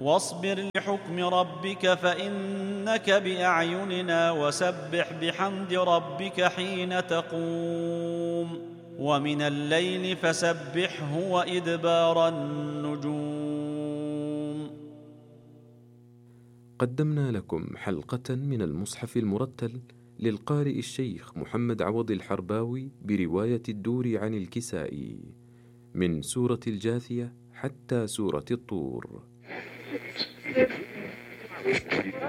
واصبر لحكم ربك فإنك بأعيننا وسبح بحمد ربك حين تقوم ومن الليل فسبحه وإدبار النجوم. قدمنا لكم حلقة من المصحف المرتل للقارئ الشيخ محمد عوض الحرباوي برواية الدور عن الكسائي من سورة الجاثية حتى سورة الطور.